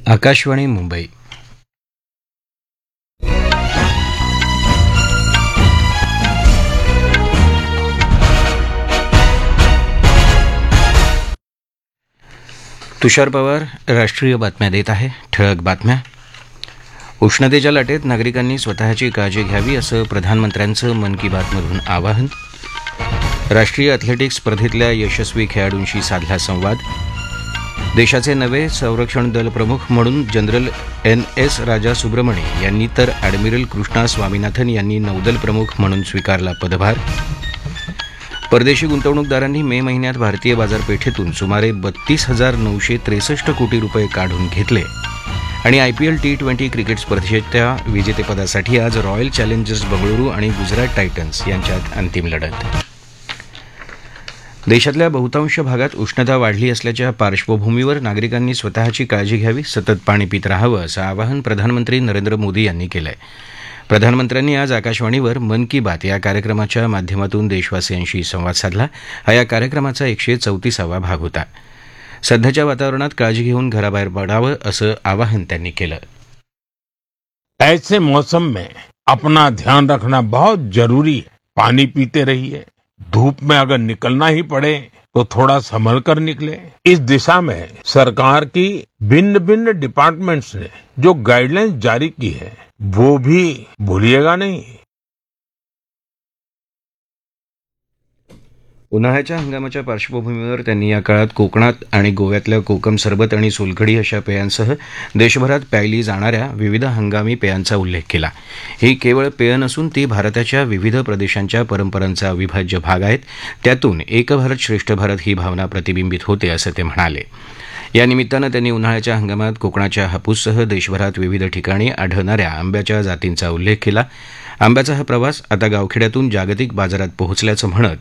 आकाशवाणी मुंबई. तुषार पवार राष्ट्रीय बातम्या देत आहे. ठळक बातम्या. उष्णतेच्या लाटेत नागरिकांनी स्वतःची काळजी घ्यावी असं प्रधानमंत्र्यांचं मन की बातमधून आवाहन. राष्ट्रीय अॅथलेटिक्स स्पर्धेतल्या यशस्वी खेळाडूंशी साधला संवाद. देशाचे नवे संरक्षण दल प्रमुख म्हणून जनरल NS राजा सुब्रमणी यांनी तर अॅडमिरल कृष्णा स्वामीनाथन यांनी नौदल प्रमुख म्हणून स्वीकारला पदभार. परदेशी गुंतवणूकदारांनी मे महिन्यात भारतीय बाजारपेठेतून सुमारे 32,963 कोटी रुपये काढून घेतले. आणि IPL T20 क्रिकेट स्पर्धेच्या विजेतेपदासाठी आज रॉयल चॅलेंजर्स बंगळुरू आणि गुजरात टायटन्स यांच्यात अंतिम लढत. देशातल्या बहुतांश भागात उष्णता वाढली असल्याच्या पार्श्वभूमीवर नागरिकांनी स्वतःची काळजी घ्यावी, सतत पाणी पित राहावं असं आवाहन प्रधानमंत्री नरेंद्र मोदी यांनी केलं आहे. प्रधानमंत्र्यांनी आज आकाशवाणीवर मन की बात या कार्यक्रमाच्या माध्यमातून देशवासियांशी संवाद साधला. हा या कार्यक्रमाचा 134वा भाग होता. सध्याच्या वातावरणात काळजी घेऊन घराबाहेर पडावं असं आवाहन त्यांनी केलं. ऐसे मौसम में अपना ध्यान रखना बहुत जरूरी है. पानी पीते रहिए. धूप में अगर निकलना ही पड़े तो थोड़ा संभल कर निकले. इस दिशा में सरकार की भिन्न भिन्न डिपार्टमेंट्स ने जो गाइडलाइंस जारी की है वो भी भूलिएगा नहीं. उन्हाळ्याच्या हंगामाच्या पार्श्वभूमीवर त्यांनी या काळात कोकणात आणि गोव्यातल्या कोकम सरबत आणि सोलकढी अशा पेयांसह देशभरात प्यायली जाणाऱ्या विविध हंगामी पेयांचा उल्लेख केला. ही केवळ पेय नसून ती भारताच्या विविध प्रदेशांच्या परंपरांचा अविभाज्य भाग आहेत. त्यातून एक भारत श्रेष्ठ भारत ही भावना प्रतिबिंबित होते असं ते म्हणाले. या निमित्तानं त्यांनी उन्हाळ्याच्या हंगामात कोकणाच्या हापूससह देशभरात विविध ठिकाणी आढळणाऱ्या आंब्याच्या जातींचा उल्लेख केला. आंब्याचा हा प्रवास आता गावखेड्यातून जागतिक बाजारात पोहोचल्याचं म्हणत